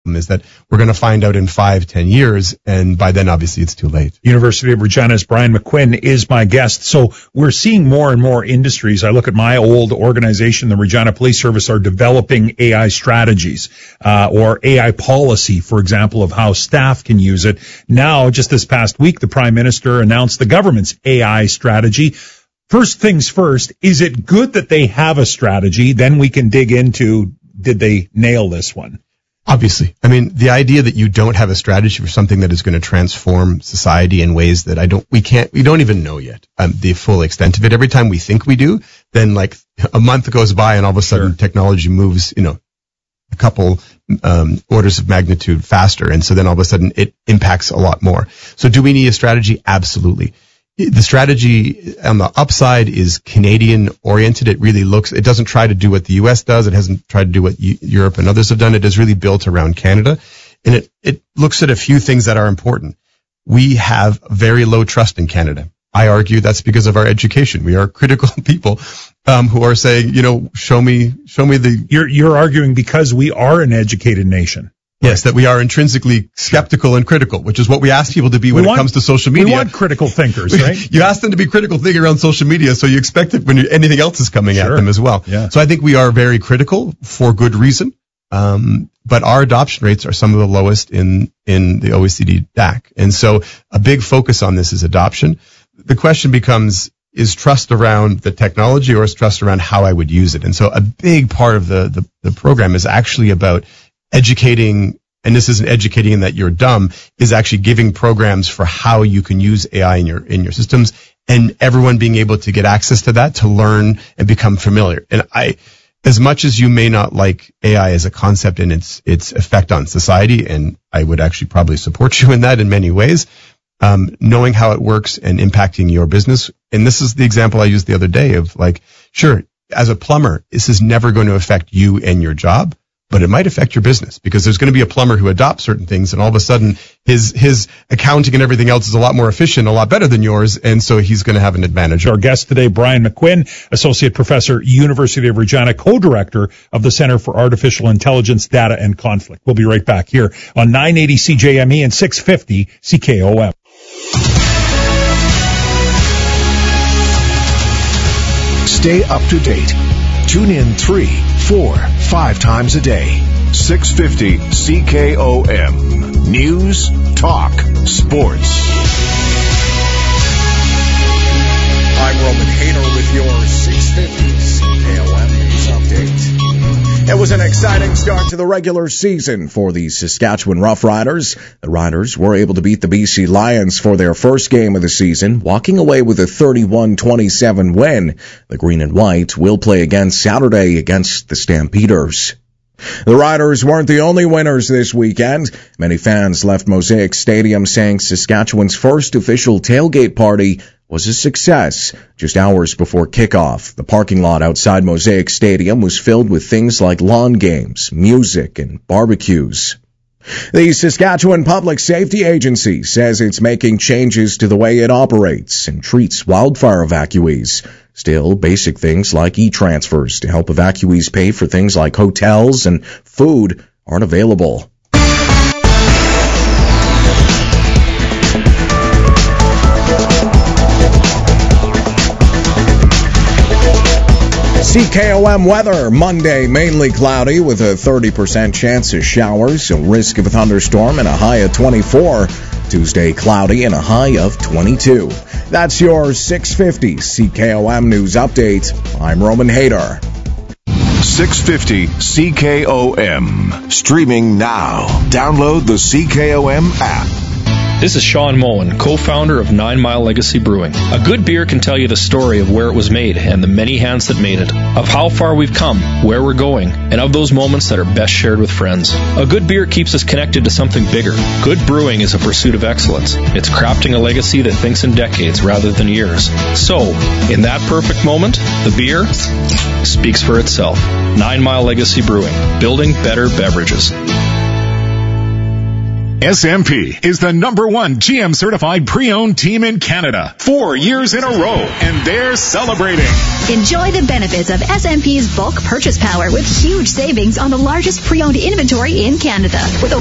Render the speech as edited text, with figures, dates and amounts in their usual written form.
problem is that we're going to find out in 5-10 years, and by then, obviously, it's too late. University of Regina's Brian McQuinn is my guest. So we're seeing more and more industries. I look at my old organization, the Regina Police Service, are developing AI strategies, or AI policy, for example, of how staff can use it. Now, just this past week, the Prime Minister announced the government's AI strategy. First things first, is it good that they have a strategy? Then we can dig into, did they nail this one? Obviously. I mean, the idea that you don't have a strategy for something that is going to transform society in ways that we don't even know yet, the full extent of it. Every time we think we do, then like a month goes by and all of a sudden technology moves, a couple orders of magnitude faster. And so then all of a sudden it impacts a lot more. So do we need a strategy? Absolutely. The strategy on the upside is Canadian oriented. It doesn't try to do what the US does. It hasn't tried to do what Europe and others have done. It is really built around Canada. And it looks at a few things that are important. We have very low trust in Canada. I argue that's because of our education. We are critical people, who are saying, show me the. You're arguing because we are an educated nation. Yes, that we are intrinsically skeptical and critical, which is what we ask people to be when it comes to social media. We want critical thinkers, right? You ask them to be critical thinking around social media, so you expect it when anything else is coming at them as well. Yeah. So I think we are very critical for good reason. But our adoption rates are some of the lowest in the OECD DAC. And so a big focus on this is adoption. The question becomes, is trust around the technology or is trust around how I would use it? And so a big part of the program is actually about educating, and this isn't educating in that you're dumb, is actually giving programs for how you can use AI in your systems, and everyone being able to get access to that to learn and become familiar. And as much as you may not like AI as a concept and its effect on society, and I would actually probably support you in that in many ways, knowing how it works and impacting your business. And this is the example I used the other day of sure, as a plumber, this is never going to affect you and your job, but it might affect your business because there's going to be a plumber who adopts certain things, and all of a sudden his accounting and everything else is a lot more efficient, a lot better than yours, and so he's going to have an advantage. Our guest today, Brian McQuinn, Associate Professor, University of Regina, Co-Director of the Center for Artificial Intelligence, Data and Conflict. We'll be right back here on 980 CJME and 650 CKOM. Stay up to date. Tune in 3, 4, 5 times a day. 650 CKOM. News, talk, sports. I'm Roman Hader with your 650 CKOM News Update. It was an exciting start to the regular season for the Saskatchewan Roughriders. The Riders were able to beat the BC Lions for their first game of the season, walking away with a 31-27 win. The Green and White will play again Saturday against the Stampeders. The Riders weren't the only winners this weekend. Many fans left Mosaic Stadium saying Saskatchewan's first official tailgate party was a success. Just hours before kickoff, the parking lot outside Mosaic Stadium was filled with things like lawn games, music, and barbecues. The Saskatchewan Public Safety Agency says it's making changes to the way it operates and treats wildfire evacuees. Still, basic things like e-transfers to help evacuees pay for things like hotels and food aren't available. CKOM weather. Monday, mainly cloudy with a 30% chance of showers, a risk of a thunderstorm, and a high of 24. Tuesday, cloudy and a high of 22. That's your 650 CKOM News Update. I'm Roman Hader. 650 CKOM. Streaming now. Download the CKOM app. This is Sean Mullen, co-founder of 9 Mile Legacy Brewing. A good beer can tell you the story of where it was made and the many hands that made it, of how far we've come, where we're going, and of those moments that are best shared with friends. A good beer keeps us connected to something bigger. Good brewing is a pursuit of excellence. It's crafting a legacy that thinks in decades rather than years. So, in that perfect moment, the beer speaks for itself. 9 Mile Legacy Brewing, building better beverages. SMP is the #1 GM certified pre-owned team in Canada, 4 years in a row, and they're celebrating. Enjoy the benefits of SMP's bulk purchase power with huge savings on the largest pre-owned inventory in Canada. With